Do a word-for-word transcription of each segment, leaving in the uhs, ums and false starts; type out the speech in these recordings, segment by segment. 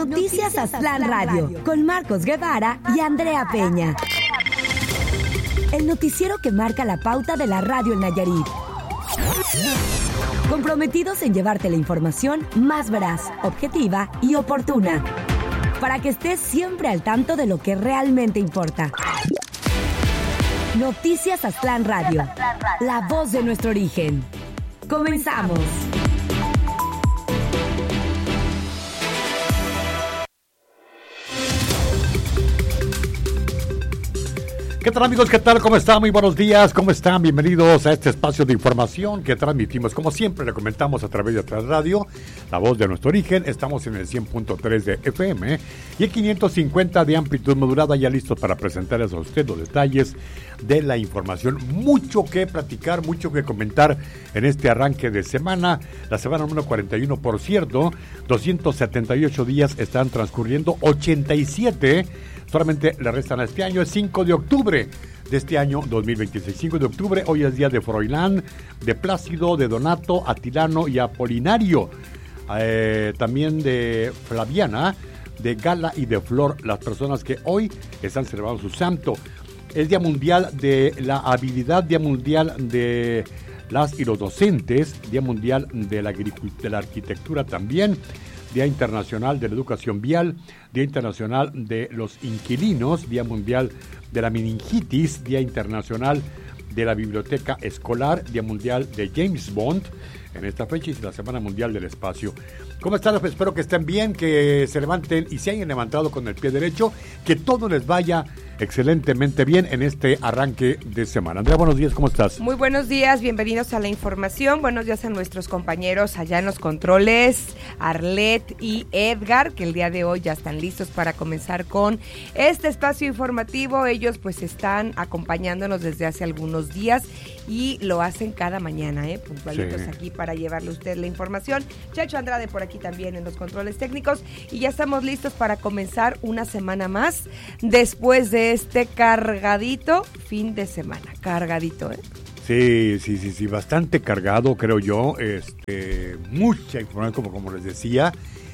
Noticias Aztlán Radio, con Marcos Guevara y Andrea Peña. El noticiero que marca la pauta de la radio en Nayarit. Comprometidos en llevarte la información más veraz, objetiva y oportuna, para que estés siempre al tanto de lo que realmente importa. Noticias Aztlán Radio, la voz de nuestro origen. Comenzamos. ¿Qué tal, amigos? ¿Qué tal? ¿Cómo están? Muy buenos días. ¿Cómo están? Bienvenidos a este espacio de información que transmitimos, como siempre, le comentamos a través de Aztlán Radio, la voz de nuestro origen. Estamos en el cien punto tres de F M y el quinientos cincuenta de amplitud modulada, ya listos para presentarles a usted los detalles de la información. Mucho que platicar, mucho que comentar en este arranque de semana. La semana número cuarenta y uno, por cierto, doscientos setenta y ocho días están transcurriendo, ochenta y siete solamente le restan a este año. Es cinco de octubre de este año dos mil veintiséis. cinco de octubre, hoy es día de Froilán, de Plácido, de Donato, Atilano y Apolinario. Eh, también de Flaviana, de Gala y de Flor, las personas que hoy están celebrando su santo. Es Día Mundial de la Habilidad, Día Mundial de las y los docentes, Día Mundial de la, de la Arquitectura también, Día Internacional de la Educación Vial, Día Internacional de los Inquilinos, Día Mundial de la Meningitis, Día Internacional de la Biblioteca Escolar, Día Mundial de James Bond en esta fecha, y la Semana Mundial del Espacio. ¿Cómo están? Espero que estén bien, que se levanten y se hayan levantado con el pie derecho, que todo les vaya excelentemente bien en este arranque de semana. Andrea, buenos días, ¿cómo estás? Muy buenos días, bienvenidos a la información. Buenos días a nuestros compañeros allá en los controles, Arlet y Edgar, que el día de hoy ya están listos para comenzar con este espacio informativo. Ellos pues están acompañándonos desde hace algunos días y lo hacen cada mañana, ¿eh? puntualitos sí. Aquí para llevarle a usted la información. Chacho Andrade por aquí también en los controles técnicos, y ya estamos listos para comenzar una semana más después de este cargadito fin de semana. Cargadito, ¿eh? Sí, sí, sí, sí, bastante cargado, creo yo. Este, mucha información, como, como les decía.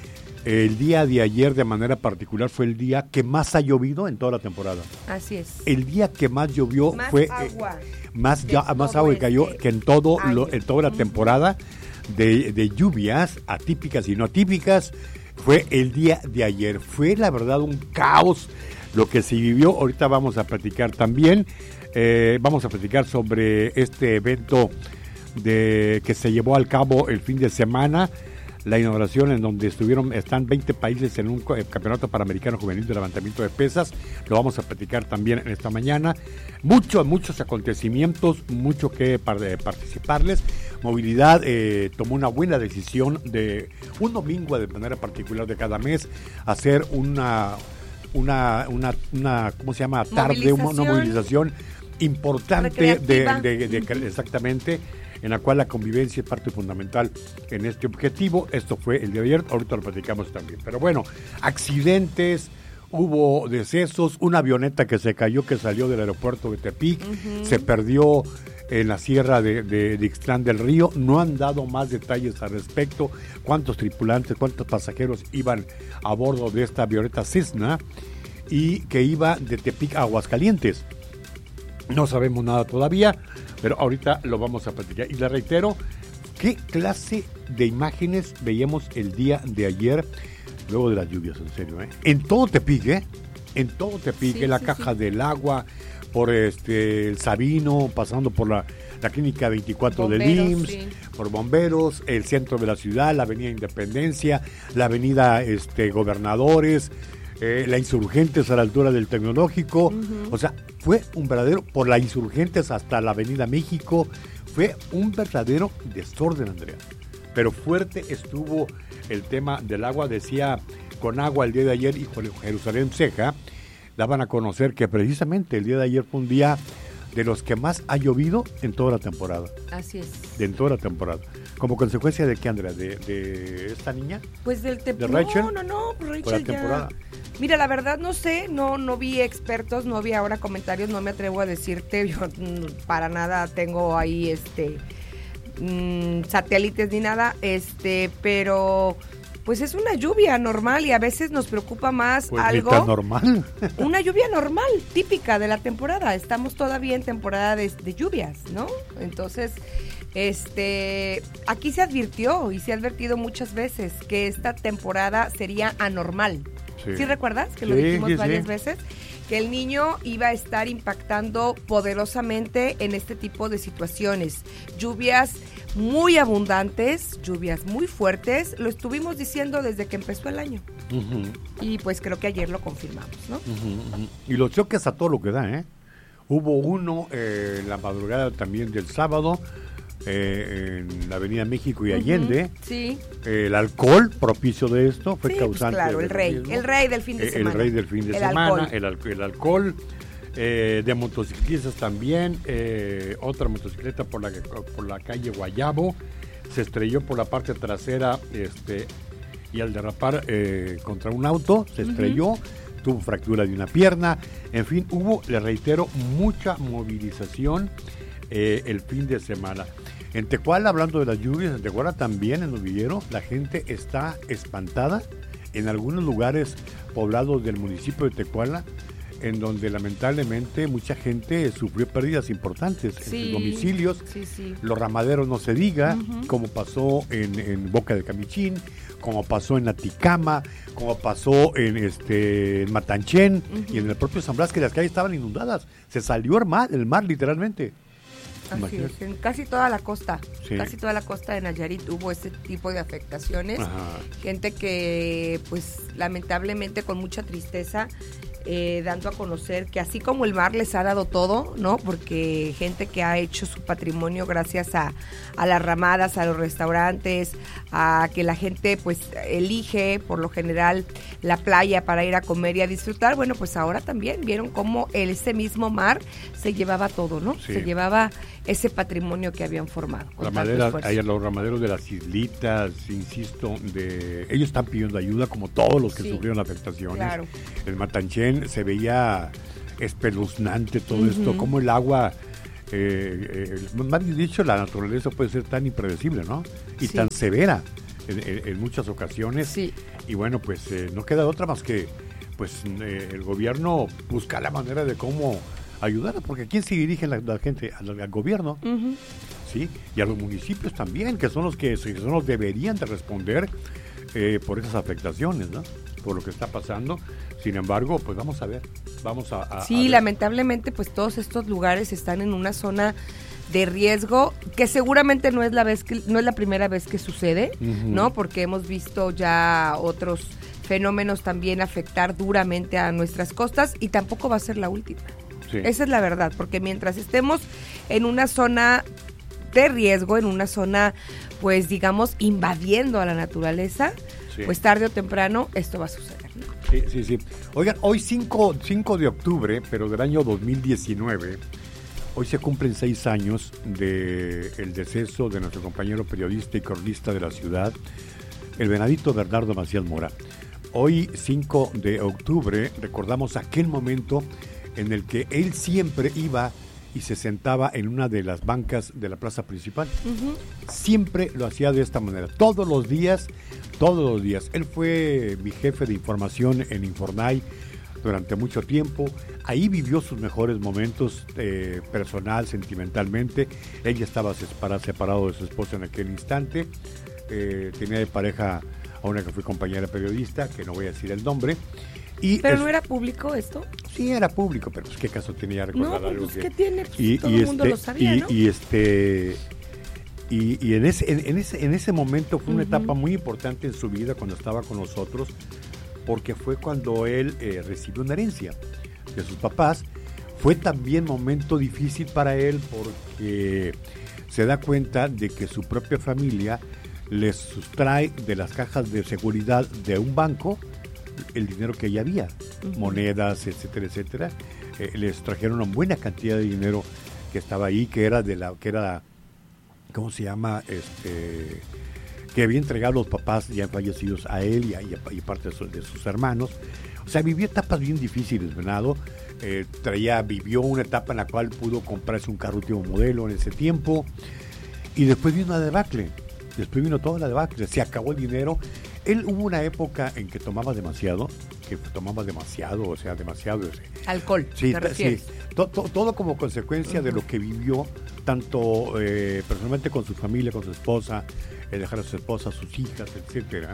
El día de ayer, de manera particular, fue el día que más ha llovido en toda la temporada. Así es. El día que más llovió más fue agua. Eh, más, ya, más agua que cayó que en todo lo, en toda la temporada de, de lluvias atípicas y no atípicas. Fue el día de ayer. Fue, la verdad, un caos lo que se vivió. Ahorita vamos a platicar también. Eh, vamos a platicar sobre este evento de que se llevó al cabo el fin de semana. La inauguración en donde estuvieron, están veinte países en un campeonato panamericano juvenil de levantamiento de pesas. Lo vamos a platicar también en esta mañana. Muchos, muchos acontecimientos, mucho que participarles. Movilidad eh, tomó una buena decisión de un domingo de manera particular de cada mes hacer una, una, una, una ¿cómo se llama? Tarde, una, una movilización importante de, de, de, de, exactamente, en la cual la convivencia es parte fundamental en este objetivo. Esto fue el día de ayer, ahorita lo platicamos también. Pero bueno, accidentes, hubo decesos, una avioneta que se cayó, que salió del aeropuerto de Tepic, uh-huh. se perdió en la sierra de, de, de Ixtlán del Río. No han dado más detalles al respecto, cuántos tripulantes, cuántos pasajeros iban a bordo de esta avioneta Cessna y que iba de Tepic a Aguascalientes. No sabemos nada todavía, pero ahorita lo vamos a platicar. Y le reitero, ¿qué clase de imágenes veíamos el día de ayer, luego de las lluvias, en serio? ¿eh? En todo Tepic, ¿eh? En todo Tepic, sí, en la sí, caja sí. del agua, por este el Sabino, pasando por la, la clínica veinticuatro bomberos, del I M S S, sí. por bomberos, el centro de la ciudad, la avenida Independencia, la avenida este, Gobernadores, Eh, la Insurgentes a la altura del Tecnológico, uh-huh. o sea, fue un verdadero, por la Insurgentes hasta la Avenida México, fue un verdadero desorden, Andrea. Pero fuerte estuvo el tema del agua. Decía con agua el día de ayer, y Jerusalén Ceja daban a conocer que precisamente el día de ayer fue un día de los que más ha llovido en toda la temporada. Así es. De en toda la temporada. ¿Como consecuencia de qué, Andrea? ¿De, de esta niña? Pues del te- ¿De no, Rachel? No, no, no, Rachel por la ya. temporada. Mira, la verdad no sé, no no vi expertos, no vi ahora comentarios, no me atrevo a decirte, yo para nada tengo ahí este mmm, satélites ni nada, este, pero pues es una lluvia normal y a veces nos preocupa más pues algo. Pues normal. Una lluvia normal, típica de la temporada. Estamos todavía en temporada de, de lluvias, ¿no? Entonces, este, aquí se advirtió y se ha advertido muchas veces que esta temporada sería anormal. ¿Sí, ¿Sí recuerdas? Que lo sí, dijimos sí, varias sí. veces. Que el niño iba a estar impactando poderosamente en este tipo de situaciones. Lluvias muy abundantes, lluvias muy fuertes, lo estuvimos diciendo desde que empezó el año. Uh-huh. Y pues creo que ayer lo confirmamos, ¿no? Uh-huh, uh-huh. Y los choques a todo lo que da, ¿eh? Hubo uno eh, en la madrugada también del sábado, eh, en la Avenida México y Allende. Uh-huh, sí. Eh, el alcohol propicio de esto fue sí, causante. Pues claro, el rey, mismo. el rey del fin de eh, semana. El rey del fin de el semana, alcohol. El, al- el alcohol. Eh, de motociclistas también, eh, otra motocicleta por la, por la calle Guayabo, se estrelló por la parte trasera este, y al derrapar eh, contra un auto, se estrelló, uh-huh. tuvo fractura de una pierna, en fin, hubo, le reitero, mucha movilización eh, el fin de semana. En Tecuala, hablando de las lluvias, en Tecuala también, en Novillero, la gente está espantada en algunos lugares poblados del municipio de Tecuala, en donde lamentablemente mucha gente sufrió pérdidas importantes sí, en sus domicilios, sí, sí. Los ramaderos no se diga, uh-huh. como pasó en, en Boca de Camichín, como pasó en Aticama, como pasó en este en Matanchén uh-huh. y en el propio San Blas, que las calles estaban inundadas, se salió el mar, el mar literalmente. Así es, en casi toda la costa, sí. casi toda la costa de Nayarit hubo este tipo de afectaciones, Ajá. gente que pues lamentablemente con mucha tristeza Eh, dando a conocer que así como el mar les ha dado todo, ¿no? Porque gente que ha hecho su patrimonio gracias a, a las ramadas, a los restaurantes, a que la gente pues elige por lo general la playa para ir a comer y a disfrutar, bueno, pues ahora también vieron cómo el, ese mismo mar se llevaba todo, ¿no? Sí. Se llevaba ese patrimonio que habían formado. Ramaderas, hay los ramaderos de las islitas, insisto, de ellos están pidiendo ayuda como todos los que sí. sufrieron afectaciones. Claro. El Matanchén se veía espeluznante todo uh-huh. esto, como el agua, eh, eh, más bien dicho, la naturaleza puede ser tan impredecible, ¿no? Y sí. tan severa en, en, en muchas ocasiones. Sí. Y bueno, pues eh, no queda otra más que pues eh, el gobierno busca la manera de cómo ayudar, porque ¿a quién se dirige la, la gente? Al, al gobierno, uh-huh. ¿sí? Y a los municipios también, que son los que son los deberían de responder eh, por esas afectaciones, ¿no? Por lo que está pasando. Sin embargo, pues vamos a ver, vamos a... a sí, a lamentablemente, pues todos estos lugares están en una zona de riesgo que seguramente no es la vez que no es la primera vez que sucede, uh-huh. ¿no? Porque hemos visto ya otros fenómenos también afectar duramente a nuestras costas y tampoco va a ser la última. Sí. Esa es la verdad, porque mientras estemos en una zona de riesgo, en una zona, pues digamos, invadiendo a la naturaleza, sí. pues tarde o temprano esto va a suceder, ¿no? Sí, sí, sí. Oigan, hoy cinco de octubre, pero del año dos mil diecinueve, hoy se cumplen seis años del deceso de nuestro compañero periodista y cronista de la ciudad, el venadito Bernardo Macías Mora. Hoy, cinco de octubre, recordamos aquel momento en el que él siempre iba y se sentaba en una de las bancas de la plaza principal. Uh-huh. Siempre lo hacía de esta manera, todos los días, todos los días. Él fue mi jefe de información en Infornay durante mucho tiempo. Ahí vivió sus mejores momentos eh, personal, sentimentalmente. Ella estaba separado de su esposa en aquel instante. Eh, tenía de pareja a una que fue compañera periodista, que no voy a decir el nombre. Y ¿Pero es, no era público esto? Sí, era público, pero pues qué caso tenía recordar no, algo pues, que... ¿qué tiene? Pues, y, todo y el este, mundo lo sabía, y, ¿no? y este... Y, y en, ese, en, en, ese, en ese momento fue una uh-huh. etapa muy importante en su vida cuando estaba con nosotros, porque fue cuando él eh, recibió una herencia de sus papás. Fue también momento difícil para él porque se da cuenta de que su propia familia les sustrae de las cajas de seguridad de un banco el dinero que ya había, uh-huh. monedas, etcétera, etcétera. Eh, les trajeron una buena cantidad de dinero que estaba ahí, que era de la, que era, ¿cómo se llama? Este, que había entregado los papás ya fallecidos a él y, a, y, a, y parte de, su, de sus hermanos. O sea, vivió etapas bien difíciles, Venado. Eh, traía, vivió una etapa en la cual pudo comprarse un carro último modelo en ese tiempo. Y después vino una debacle. Después vino toda la debacle. Se acabó el dinero. Él hubo una época en que tomaba demasiado, que tomaba demasiado, o sea, demasiado. Alcohol, sí, ¿te refieres? Sí, to, to, todo como consecuencia uh-huh. de lo que vivió, tanto eh, personalmente con su familia, con su esposa, eh, dejar a su esposa, a sus hijas, etcétera.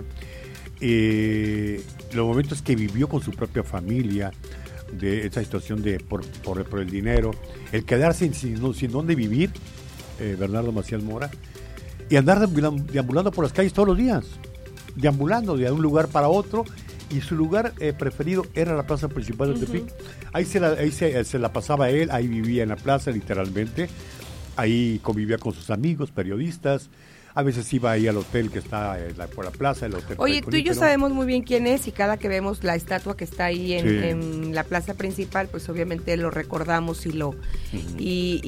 Eh, los momentos que vivió con su propia familia, de esa situación de por, por, por el dinero, el quedarse sin, sin dónde vivir, eh, Bernardo Macías Mora, y andar deambulando por las calles todos los días, deambulando de un lugar para otro, y su lugar eh, preferido era la plaza principal de uh-huh. Tepic. Ahí, se la, ahí se, se la pasaba él, ahí vivía en la plaza literalmente, ahí convivía con sus amigos, periodistas. A veces iba ahí al hotel que está en la, por la plaza, el hotel. Oye, tú y yo sabemos muy bien quién es, y cada que vemos la estatua que está ahí en, sí. en la plaza principal, pues obviamente lo recordamos y lo uh-huh. y,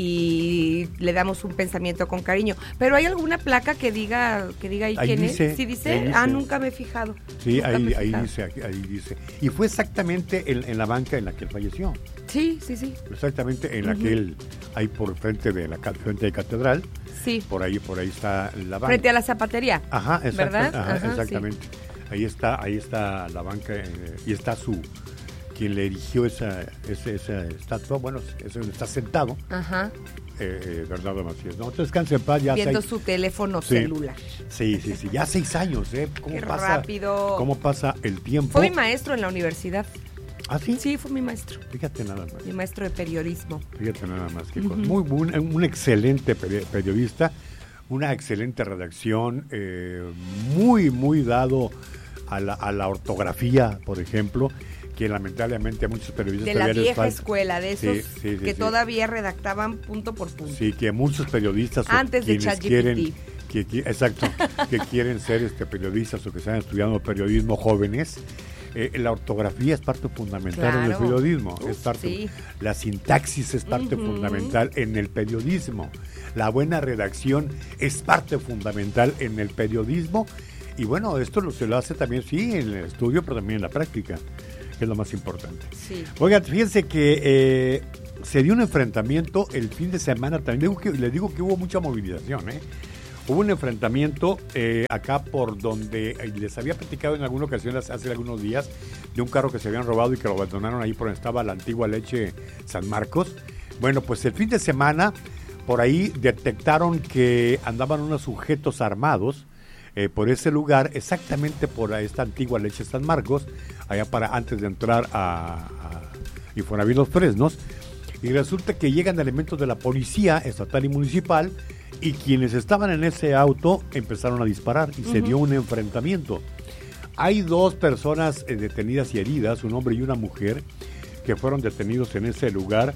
y le damos un pensamiento con cariño. Pero ¿hay alguna placa que diga que diga ahí, ahí quién dice, es? ¿Sí dice? dice? Ah, nunca me he fijado. Sí, ahí, ahí dice, ahí dice. Y fue exactamente en, en la banca en la que él falleció. Sí, sí, sí. Exactamente en uh-huh. la que él, ahí por frente de la frente de Catedral. Sí. Por ahí, por ahí está la banca. Frente a la zapatería. Ajá, ¿verdad? Ajá, Ajá, exactamente. Sí. Ahí está, ahí está la banca eh, y está su quien le erigió esa, esa, esa estatua. Bueno, eso está sentado. Ajá. Eh, eh, Bernardo Macías, ¿no? Entonces descanse en paz. Ya viendo seis... su teléfono sí. celular. Sí, sí, sí. Ya seis años, ¿eh? ¿Cómo Qué pasa? rápido. ¿Cómo pasa el tiempo? Fue mi maestro en la universidad. ¿Ah, sí? Sí, fue mi maestro. Fíjate nada más. Mi maestro de periodismo. Fíjate nada más. Que uh-huh. Muy un, un excelente periodista, una excelente redacción, eh, muy, muy dado a la, a la ortografía, por ejemplo, que lamentablemente a muchos periodistas... De la vieja escuela, de esos sí, sí, sí, que sí. todavía redactaban punto por punto. Sí, que muchos periodistas... Antes de quienes quieren, que, que, Exacto, que quieren ser este periodistas o que están estudiando periodismo jóvenes... Eh, la ortografía es parte fundamental claro. en el periodismo. Uf, es parte, sí. La sintaxis es parte uh-huh. fundamental en el periodismo. La buena redacción es parte fundamental en el periodismo. Y bueno, esto lo, se lo hace también, sí, en el estudio, pero también en la práctica, que es lo más importante. Sí. Oigan, fíjense que eh, se dio un enfrentamiento el fin de semana también. Les digo que, les digo que hubo mucha movilización, ¿eh? Hubo un enfrentamiento eh, acá por donde eh, les había platicado en alguna ocasión hace, hace algunos días de un carro que se habían robado y que lo abandonaron ahí por donde estaba la antigua leche San Marcos. Bueno, pues el fin de semana por ahí detectaron que andaban unos sujetos armados eh, por ese lugar, exactamente por esta antigua leche San Marcos, allá para antes de entrar a, a Infonavit Los Fresnos, y resulta que llegan elementos de la policía estatal y municipal. Y quienes estaban en ese auto empezaron a disparar y uh-huh. se dio un enfrentamiento. Hay dos personas eh, detenidas y heridas, un hombre y una mujer, que fueron detenidos en ese lugar.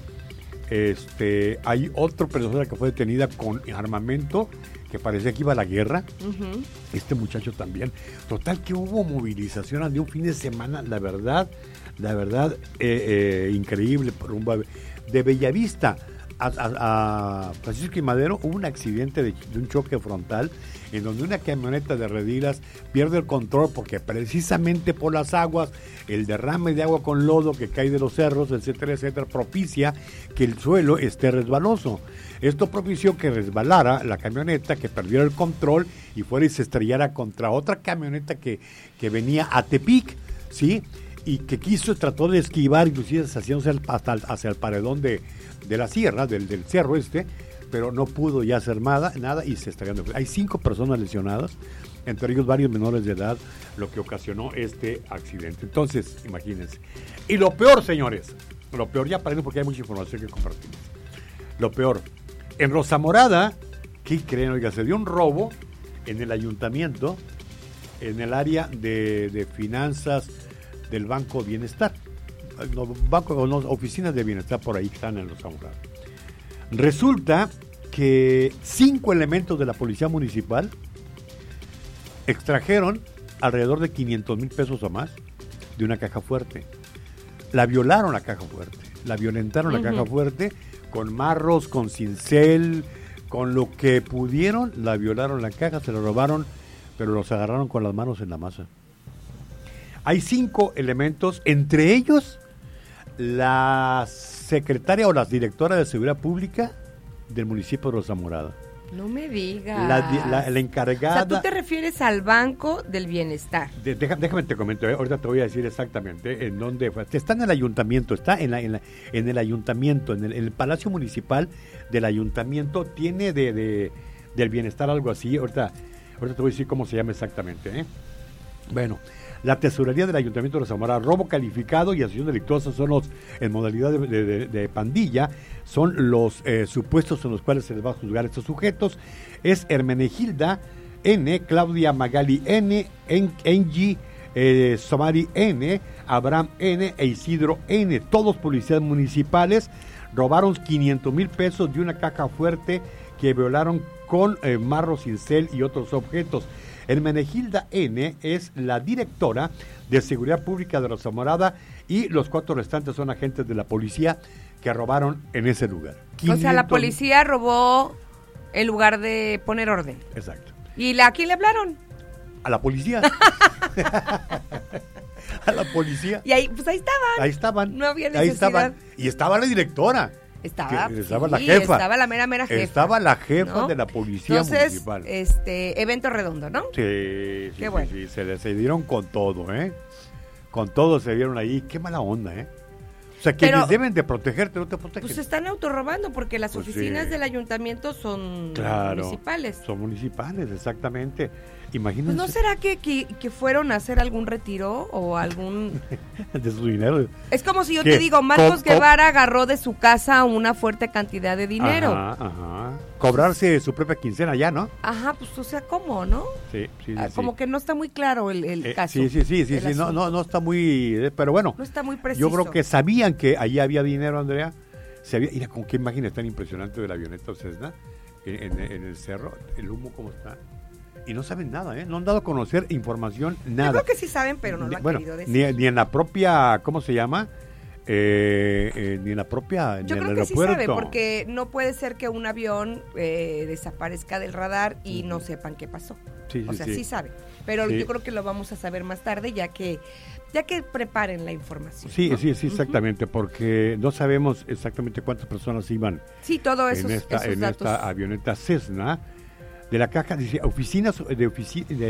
Este, hay otra persona que fue detenida con armamento, que parecía que iba a la guerra. Uh-huh. Este muchacho también. Total que hubo movilización de un fin de semana, la verdad, la verdad, eh, eh, increíble. Por un, de Bellavista A, a, a Francisco y Madero hubo un accidente de, de un choque frontal en donde una camioneta de redilas pierde el control porque precisamente por las aguas, el derrame de agua con lodo que cae de los cerros, etcétera, etcétera, propicia que el suelo esté resbaloso. Esto propició que resbalara la camioneta, que perdiera el control y fuera y se estrellara contra otra camioneta que, que venía a Tepic, ¿sí? Y que quiso, trató de esquivar, inclusive haciéndose hasta hacia el paredón de de la sierra, del, del cerro este, pero no pudo ya hacer nada, nada y se estrellaron. Hay cinco personas lesionadas, entre ellos varios menores de edad, lo que ocasionó este accidente. Entonces, imagínense. Y lo peor, señores, lo peor, ya para porque hay mucha información que compartir. Lo peor, en Rosa Morada, ¿qué creen? Oiga, se dio un robo en el ayuntamiento, en el área de, de finanzas del Banco Bienestar. No, banco, no, oficinas de bienestar por ahí que están en los Amurados. Resulta que cinco elementos de la policía municipal extrajeron alrededor de quinientos mil pesos o más de una caja fuerte. La violaron la caja fuerte, la violentaron uh-huh. la caja fuerte con marros, con cincel, con lo que pudieron, la violaron la caja, se la robaron, pero los agarraron con las manos en la masa. Hay cinco elementos, entre ellos la secretaria o la directora de Seguridad Pública del municipio de Rosa Morada. No me digas. La, la, la encargada... O sea, tú te refieres al Banco del Bienestar. De, deja, déjame te comento, eh, ahorita te voy a decir exactamente en dónde fue. Está en el ayuntamiento, está en, la, en, la, en el ayuntamiento, en el, en el Palacio Municipal del Ayuntamiento, tiene de, de del Bienestar algo así. Ahorita, ahorita te voy a decir cómo se llama exactamente. ¿eh? Bueno, la tesorería del Ayuntamiento de Zamora, robo calificado y asociación delictuosa son los, en modalidad de, de, de, de pandilla, son los eh, supuestos en los cuales se les va a juzgar a estos sujetos. Es Hermenegilda N, Claudia Magali N, en, Engie eh, Somari N, Abraham N e Isidro N, todos policías municipales. Robaron quinientos mil pesos de una caja fuerte que violaron con eh, marro, cincel y otros objetos. Hermenegilda N es la directora de Seguridad Pública de la Zamorada y los cuatro restantes son agentes de la policía que robaron en ese lugar. O sea, la policía robó en lugar de poner orden. Exacto. ¿Y la, a quién le hablaron? A la policía. A la policía. Y ahí, pues ahí estaban. Ahí estaban. No había Ahí necesidad. estaban. Y estaba la directora. Estaba, que, estaba sí, la jefa. Estaba la mera, mera jefa. Estaba la jefa, ¿no?, de la policía Entonces, municipal. este, evento redondo, ¿no? Sí, sí, Qué sí, bueno. sí, se, se dieron con todo, ¿eh? Con todo se dieron ahí. Qué mala onda, ¿eh? O sea, quienes Pero, deben de protegerte no te protegen. Pues se están autorrobando porque las Pues oficinas sí. del ayuntamiento son Claro, municipales. Son municipales, exactamente. Imagínense. Pues ¿no será que, que, que fueron a hacer algún retiro o algún...? de su dinero. Es como si yo ¿Qué? te digo, Marcos Co- co- Guevara agarró de su casa una fuerte cantidad de dinero. Ajá, ajá. Cobrarse su propia quincena ya, ¿no? Ajá, pues o sea, ¿cómo, no? Sí, sí, sí. Ah, sí. Como que no está muy claro el, el Eh, caso. sí, sí, sí, sí, el sí. No, asunto. no, no está muy... eh, pero bueno, No está muy preciso. yo creo que sabían que allí había dinero, Andrea. Se había, mira, con qué imagen tan impresionante de la avioneta Cessna en, en, en el cerro, el humo cómo está. Y no saben nada, ¿eh? No han dado a conocer información, nada. Yo creo que sí saben, pero no lo han bueno, querido decir. ni, ni en la propia, ¿cómo se llama? Eh, eh, ni en la propia, ni Yo en creo el que sí aeropuerto. sabe, porque no puede ser que un avión eh, desaparezca del radar y no sepan qué pasó. Sí, O sí, sea, sí. sí sabe. Pero Sí. yo creo que lo vamos a saber más tarde, ya que ya que preparen la información. Sí, ¿no? sí, sí, Ujú. exactamente, porque no sabemos exactamente cuántas personas iban Sí, todo eso, en esta, esos en datos. esta avioneta Cessna. De la caja dice oficinas de oficina